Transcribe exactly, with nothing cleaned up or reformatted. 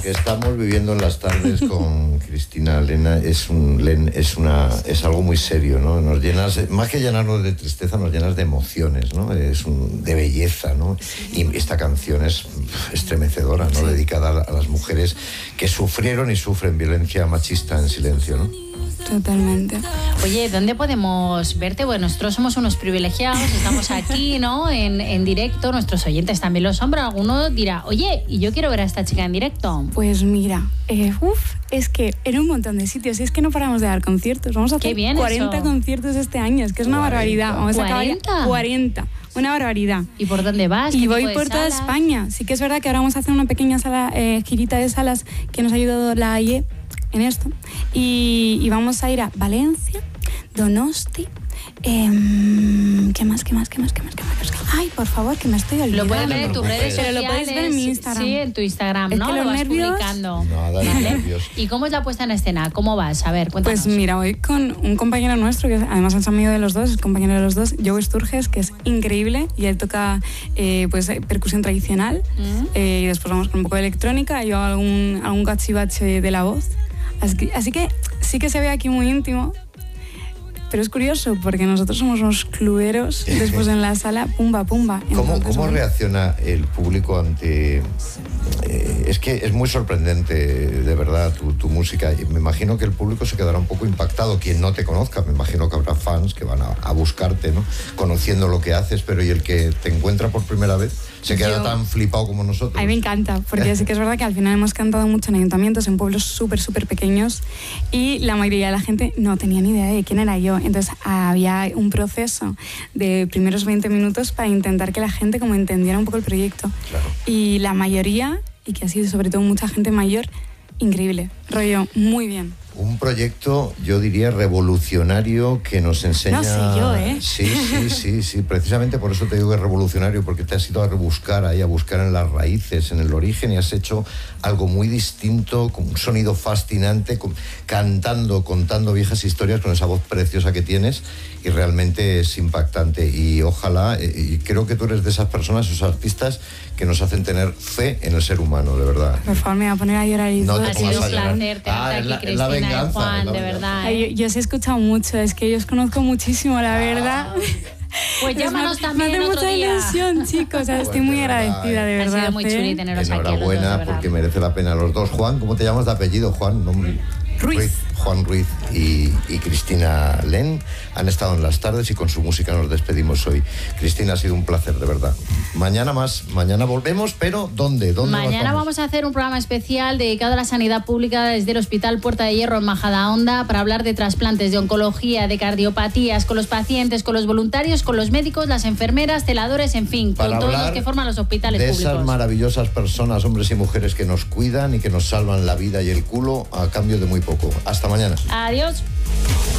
que estamos viviendo en las tardes con Cristina Lena es un Len, es una es algo muy serio, ¿no? Nos llenas, más que llenarnos de tristeza, nos llenas de emociones, ¿no? Es un, de belleza, ¿no? Y esta canción es estremecedora, ¿no? Dedicada a, a las mujeres que sufrieron y sufren violencia machista en silencio, ¿no? Totalmente. Oye, ¿dónde podemos verte? Bueno, nosotros somos unos privilegiados, estamos aquí, ¿no? En, en directo, nuestros oyentes también lo son, pero alguno dirá, oye, ¿y yo quiero ver a esta chica en directo? Pues mira, eh, uff, es que en un montón de sitios, y es que no paramos de dar conciertos. Vamos a hacer cuarenta eso. conciertos este año, es que es una cuarenta. barbaridad. Vamos a acabar ya cuarenta. Una barbaridad. ¿Y por dónde vas? Y voy por toda España. Sí que es verdad que ahora vamos a hacer una pequeña sala, eh, girita de salas que nos ha ayudado la A I E en esto. Y, y vamos a ir a Valencia, Donosti, eh, ¿qué más, qué más, qué más, qué más, qué más? Ay, por favor, que me estoy olvidando. Lo puedes ver en tus redes sociales. Pero lo podéis ver en mi Instagram. Sí, en tu Instagram, es ¿no? Que lo los vas nervios... publicando. Nada, ¿vale? Nervios. ¿Y cómo es la puesta en escena? ¿Cómo vas? A ver, cuéntanos. Pues mira, voy con un compañero nuestro, que además es amigo de los dos, es compañero de los dos, Joe Sturges, que es increíble, y él toca eh, pues, percusión tradicional, mm. eh, y después vamos con un poco de electrónica, y yo algún, algún cachivache de la voz. Así que, así que sí que se ve aquí muy íntimo, pero es curioso porque nosotros somos unos clueros después en la sala, pumba, pumba. ¿Cómo, ¿cómo reacciona el público ante...? Eh, es que es muy sorprendente, de verdad, tu, tu música. Me imagino que el público se quedará un poco impactado. Quien no te conozca, me imagino que habrá fans que van a, a buscarte, ¿no? Conociendo lo que haces, pero ¿y el que te encuentra por primera vez? ¿Se queda Yo, tan flipado como nosotros? A mí me encanta, porque sí que es verdad que al final hemos cantado mucho en ayuntamientos, en pueblos súper, súper pequeños, y la mayoría de la gente no tenía ni idea de quién era yo. Entonces había un proceso de primeros veinte minutos para intentar que la gente como entendiera un poco el proyecto. Claro. Y la mayoría, y que ha sido sobre todo mucha gente mayor, increíble, rollo, muy bien. Un proyecto, yo diría, revolucionario que nos enseña... No sé yo, ¿eh? Sí, sí, sí, sí. Precisamente por eso te digo que es revolucionario, porque te has ido a rebuscar ahí, a buscar en las raíces, en el origen, y has hecho algo muy distinto, con un sonido fascinante, con, cantando, contando viejas historias con esa voz preciosa que tienes, y realmente es impactante. Y ojalá, y creo que tú eres de esas personas, esos artistas, que nos hacen tener fe en el ser humano, de verdad. Por favor, me voy a poner a llorar y no todo. Ha sido un placer tenerte ah, aquí, la, Cristina la venganza, y Juan, la de verdad. Ay, ¿eh? yo, yo os he escuchado mucho, es que yo os conozco muchísimo, la verdad. Pues llámanos también me hace otro mucha día. ilusión, chicos. O sea, estoy Pues muy de verdad, agradecida, de Ha verdad. sido muy ¿eh? chuli teneros aquí a los dos, de Enhorabuena, verdad. porque merece la pena los dos. Juan, ¿cómo te llamas de apellido, Juan? Nombre. Ruiz. Ruiz. Juan Ruiz y, y Cristina Len han estado en las tardes y con su música nos despedimos hoy. Cristina, ha sido un placer, de verdad. Mañana más, mañana volvemos, pero ¿dónde? ¿Dónde Mañana vamos? vamos a hacer un programa especial dedicado a la sanidad pública desde el Hospital Puerta de Hierro en Majadahonda para hablar de trasplantes, de oncología, de cardiopatías, con los pacientes, con los voluntarios, con los médicos, las enfermeras, celadores, en fin, Para con todos hablar los que forman los hospitales de públicos. esas maravillosas personas, hombres y mujeres que nos cuidan y que nos salvan la vida y el culo a cambio de muy poco. Hasta mañana. Adiós.